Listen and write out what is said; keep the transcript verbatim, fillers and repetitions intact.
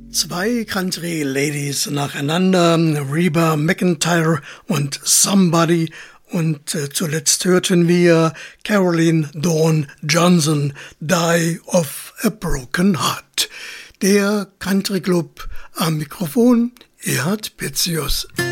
Zwei Country Ladies nacheinander, Reba McEntire und Somebody, und äh, zuletzt hörten wir Caroline Dawn Johnson, Die of a Broken Heart. Der Country Club am Mikrofon, Erhard Petzius.